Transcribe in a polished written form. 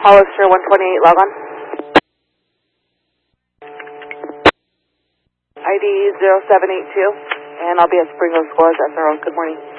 Hollister 128, log on. ID 0782, and I'll be at Spring Grove Scores, SRO. Good morning.